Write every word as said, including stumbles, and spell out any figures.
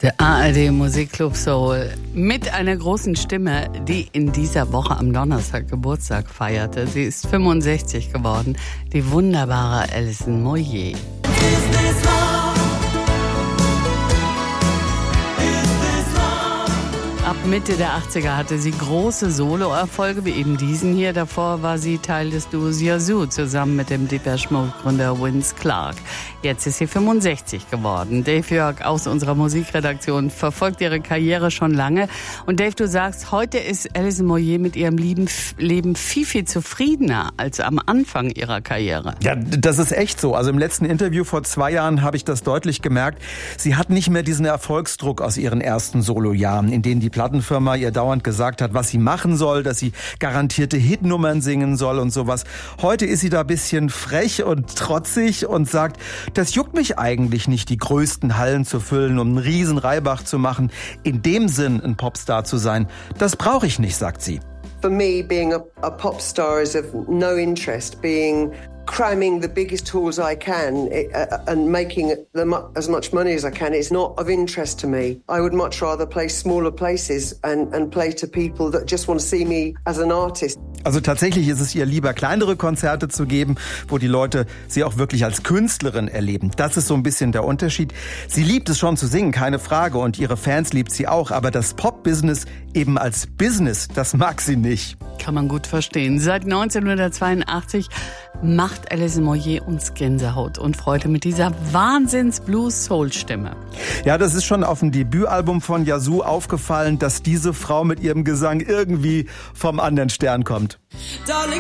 Der A R D Musikclub Soul mit einer großen Stimme, die in dieser Woche am Donnerstag Geburtstag feierte. Sie ist fünfundsechzig geworden, die wunderbare Alison Moyet. Ab Mitte der achtziger hatte sie große Soloerfolge, wie eben diesen hier. Davor war sie Teil des Duos Yazoo zusammen mit dem Depeche Mode-Gründer Vince Clarke. Jetzt ist sie fünfundsechzig geworden. Dave Jörg aus unserer Musikredaktion verfolgt ihre Karriere schon lange. Und Dave, du sagst, heute ist Alison Moyet mit ihrem Leben viel, viel zufriedener als am Anfang ihrer Karriere. Ja, das ist echt so. Also im letzten Interview vor zwei Jahren habe ich das deutlich gemerkt. Sie hat nicht mehr diesen Erfolgsdruck aus ihren ersten Solojahren, in denen die Plattenfirma ihr dauernd gesagt hat, was sie machen soll, dass sie garantierte Hitnummern singen soll und sowas. Heute ist sie da ein bisschen frech und trotzig und sagt, das juckt mich eigentlich nicht, die größten Hallen zu füllen, um einen riesen Reibach zu machen. In dem Sinn, ein Popstar zu sein, das brauche ich nicht, sagt sie. For me, being a, a pop star is of no interest. Being cramming the biggest halls I can it, uh, and making the mu- as much money as I can is not of interest to me. I would much rather play smaller places and, and play to people that just want to see me as an artist. Also tatsächlich ist es ihr lieber, kleinere Konzerte zu geben, wo die Leute sie auch wirklich als Künstlerin erleben. Das ist so ein bisschen der Unterschied. Sie liebt es schon zu singen, keine Frage, und ihre Fans liebt sie auch. Aber das Pop-Business eben als Business, das mag sie nicht. Kann man gut verstehen. Seit neunzehnhundertzweiundachtzig macht Alison Moyet uns Gänsehaut und Freude mit dieser Wahnsinns-Blues-Soul-Stimme. Ja, das ist schon auf dem Debütalbum von Yazoo aufgefallen, dass diese Frau mit ihrem Gesang irgendwie vom anderen Stern kommt. Darling,